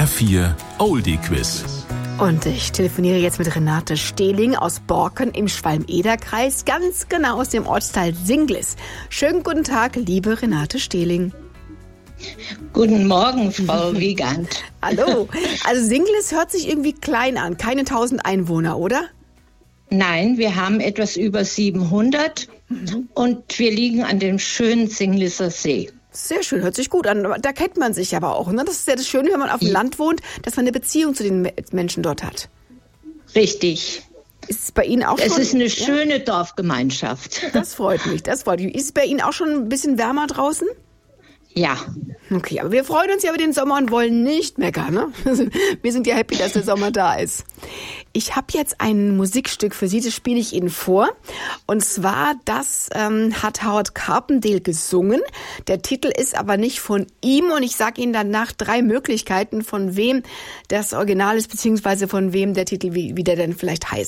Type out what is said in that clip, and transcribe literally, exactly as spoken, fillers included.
vier Oldie Quiz. Und ich telefoniere jetzt mit Renate Stehling aus Borken im Schwalm-Eder-Kreis, ganz genau aus dem Ortsteil Singlis. Schönen guten Tag, liebe Renate Stehling. Guten Morgen, Frau Wiegand. Hallo. Also Singlis hört sich irgendwie klein an, keine tausend Einwohner, oder? Nein, wir haben etwas über siebenhundert mhm. und wir liegen an dem schönen Singlisser See. Sehr schön, hört sich gut an. Da kennt man sich aber auch. Ne? Das ist ja das Schöne, wenn man auf dem ja. Land wohnt, dass man eine Beziehung zu den Menschen dort hat. Richtig. Ist es bei Ihnen auch es schon? Es ist eine ja? schöne Dorfgemeinschaft. Das freut mich, das freut mich. Ist es bei Ihnen auch schon ein bisschen wärmer draußen? Ja. Okay, aber wir freuen uns ja über den Sommer und wollen nicht meckern, ne? Wir sind ja happy, dass der Sommer da ist. Ich habe jetzt ein Musikstück für Sie, das spiele ich Ihnen vor. Und zwar, das ähm, hat Howard Carpendale gesungen. Der Titel ist aber nicht von ihm und ich sage Ihnen danach drei Möglichkeiten, von wem das Original ist, beziehungsweise von wem der Titel, wie, wie der denn vielleicht heißt.